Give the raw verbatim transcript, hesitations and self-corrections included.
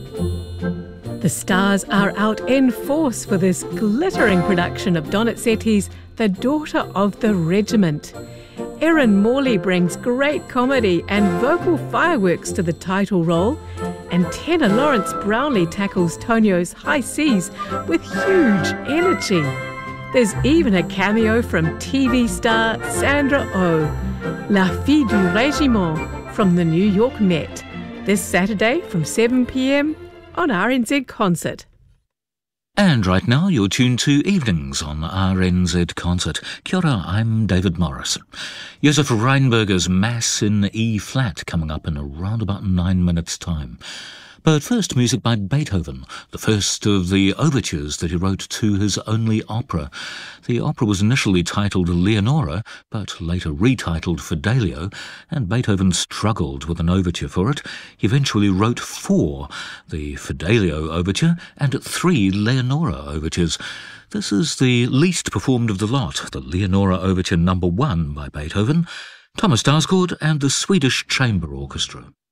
The stars are out in force for this glittering production of Donizetti's The Daughter of the Regiment. Erin Morley brings great comedy and vocal fireworks to the title role, and tenor Lawrence Brownlee tackles Tonio's high Cs with huge energy. There's even a cameo from T V star Sandra Oh, La Fille du Régiment from the New York Met, this Saturday from seven p m on R N Z Concert. And right now you're tuned to Evenings on R N Z Concert. Kia ora, I'm David Morris. Josef Reinberger's Mass in E-flat coming up in around about nine minutes' time. But first, music by Beethoven, the first of the overtures that he wrote to his only opera. The opera was initially titled Leonora, but later retitled Fidelio, and Beethoven struggled with an overture for it. He eventually wrote four, the Fidelio overture and three Leonora overtures. This is the least performed of the lot, the Leonora overture number one by Beethoven, Thomas Darsgaard and the Swedish Chamber Orchestra.